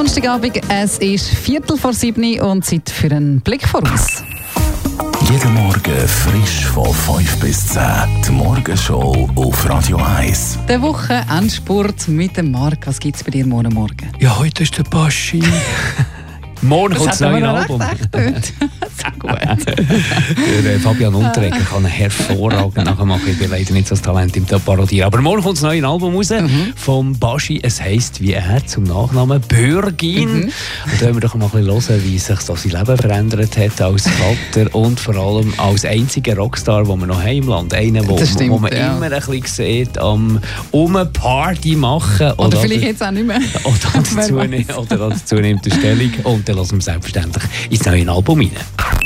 Donnerstagabend, es ist 6:45 und Zeit für einen Blick voraus. Jeden Morgen frisch von 5 bis 10. Die Morgenshow auf Radio 1. Der Wochenendsport mit dem Marc. Was gibt es bei dir morgen? Ja, heute ist der Baschi. Morgen kommt das neue Album. Sehr gut. Der Fabian Unterreger kann hervorragend nachmachen. Ich bin leider nicht so das Talent im Parodieren. Aber morgen kommt das neue Album raus vom Baschi. Es heisst, wie er zum Nachnamen Bürgin. Und da wollen wir doch mal ein bisschen hören, wie sich so sein Leben verändert hat als Vater und vor allem als einziger Rockstar, den wir noch haben im Land. Einer, wo man immer ein bisschen sieht, Party machen. Oder vielleicht jetzt auch nicht mehr. Oder dazu nimmt er Stellung. Und dann lassen wir selbstverständlich ins neue Album rein.